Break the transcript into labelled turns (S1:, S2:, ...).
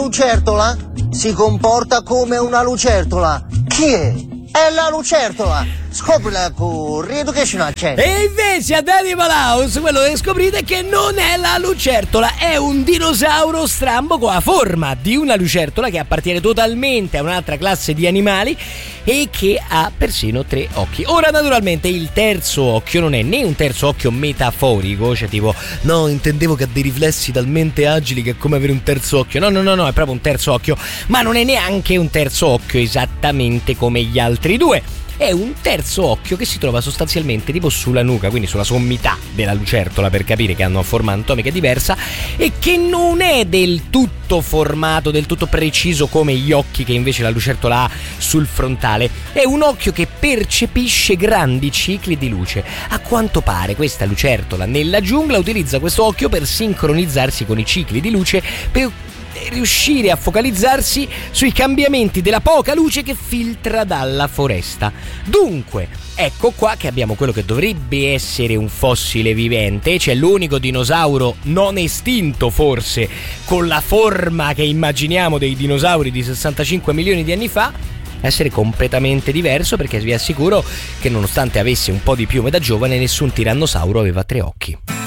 S1: Lucertola si comporta come una lucertola. Chi è? È la lucertola. Scoprila con Reeducation Channel.
S2: E invece ad Animal House quello che scoprite è che non è la lucertola, è un dinosauro strambo con la forma di una lucertola che appartiene totalmente a un'altra classe di animali e che ha persino 3 occhi. Ora naturalmente il terzo occhio non è né un terzo occhio metaforico, cioè tipo no, intendevo che ha dei riflessi talmente agili che è come avere un terzo occhio. No, è proprio un terzo occhio, ma non è neanche un terzo occhio esattamente come gli altri due. È un terzo occhio che si trova sostanzialmente tipo sulla nuca, quindi sulla sommità della lucertola, per capire che hanno forma anatomica diversa, e che non è del tutto formato, del tutto preciso come gli occhi che invece la lucertola ha sul frontale. È un occhio che percepisce grandi cicli di luce. A quanto pare questa lucertola nella giungla utilizza questo occhio per sincronizzarsi con i cicli di luce, per riuscire a focalizzarsi sui cambiamenti della poca luce che filtra dalla foresta. Dunque, ecco qua che abbiamo quello che dovrebbe essere un fossile vivente, cioè l'unico dinosauro non estinto forse con la forma che immaginiamo dei dinosauri di 65 milioni di anni fa, essere completamente diverso, perché vi assicuro che nonostante avesse un po' di piume da giovane, nessun tirannosauro aveva 3 occhi.